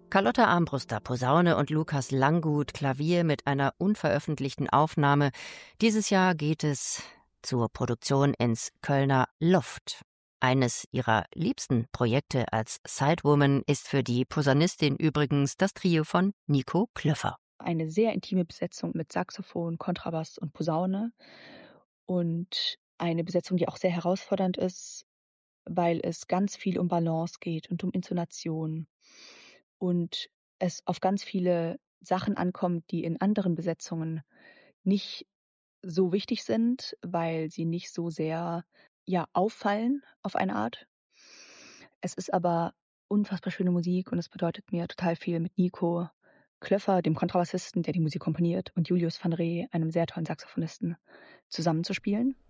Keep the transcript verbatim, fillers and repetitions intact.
Carlotta Armbruster, Posaune und Lukas Langgut, Klavier mit einer unveröffentlichten Aufnahme. Dieses Jahr geht es zur Produktion ins Kölner Loft. Eines ihrer liebsten Projekte als Sidewoman ist für die Posaunistin übrigens das Trio von Nico Klöffer. Eine sehr intime Besetzung mit Saxophon, Kontrabass und Posaune und eine Besetzung, die auch sehr herausfordernd ist, weil es ganz viel um Balance geht und um Intonation und es auf ganz viele Sachen ankommt, die in anderen Besetzungen nicht so wichtig sind, weil sie nicht so sehr, ja, auffallen auf eine Art. Es ist aber unfassbar schöne Musik und es bedeutet mir total viel, mit Nico Klöffer, dem Kontrabassisten, der die Musik komponiert, und Julius van Ree, einem sehr tollen Saxophonisten, zusammenzuspielen.